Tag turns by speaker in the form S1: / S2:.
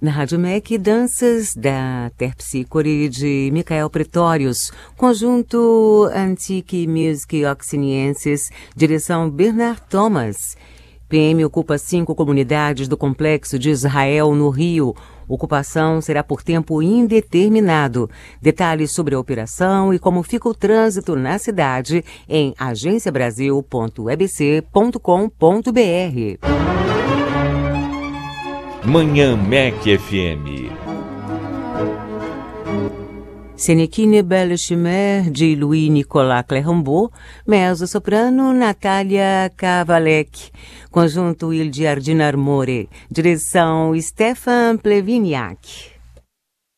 S1: Na Rádio MEC, danças da Terpsicore de Micael Pretórios, conjunto Antique Music Oxinienses, direção Bernard Thomas. PM ocupa 5 comunidades do Complexo de Israel, no Rio. Ocupação será por tempo indeterminado. Detalhes sobre a operação e como fica o trânsito na cidade em agenciabrasil.ebc.com.br.
S2: Manhã MEC FM.
S1: Senekine Belle Chimer, de Louis-Nicolas Clérambault, mezzo-soprano Natália Kavalek, conjunto Il Giardino Armore, direção Stefan Pleviniak.